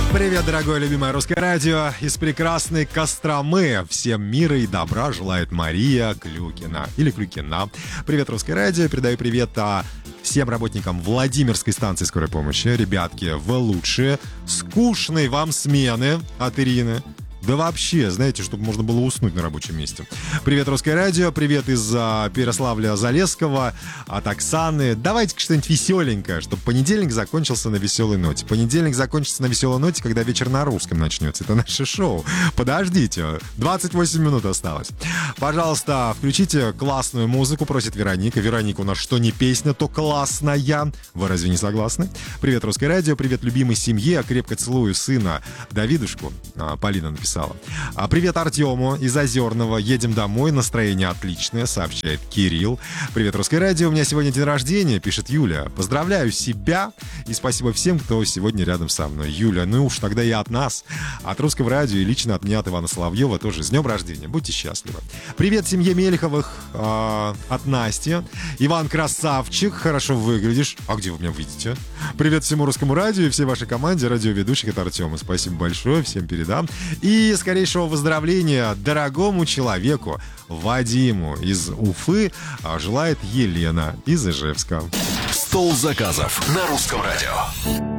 Привет, дорогое любимое русское радио. Из прекрасной Костромы всем мира и добра желает Мария Клюкина. Или Клюкина. Привет, русское радио. Передаю привет всем работникам Владимирской станции скорой помощи. Ребятки, вы лучшие. Скучной вам смены от Ирины. Да вообще, знаете, чтобы можно было уснуть на рабочем месте. Привет, русское радио, привет из Переславля-Залесского, от Оксаны. Давайте-ка что-нибудь веселенькое, чтобы понедельник закончился на веселой ноте. Понедельник закончится на веселой ноте, когда вечер на русском начнется. Это наше шоу. Подождите, 28 минут осталось. Пожалуйста, включите классную музыку, просит Вероника. Вероника, у нас что не песня, то классная. Вы разве не согласны? Привет, русское радио, привет любимой семье. Крепко целую сына Давидушку. Полина написала. Привет Артему из Озерного. Едем домой. Настроение отличное, сообщает Кирилл. Привет, русское радио. У меня сегодня день рождения, пишет Юля. Поздравляю себя и спасибо всем, кто сегодня рядом со мной. Юля, ну уж тогда и от нас, от русского радио и лично от меня, от Ивана Соловьева, тоже с днем рождения. Будьте счастливы. Привет семье Мелеховых от Насти. Иван, красавчик, хорошо выглядишь. А где вы меня видите? Привет всему русскому радио и всей вашей команде радиоведущих от Артема. Спасибо большое, всем передам. И скорейшего выздоровления дорогому человеку Вадиму из Уфы желает Елена из Ижевска. Стол заказов на русском радио.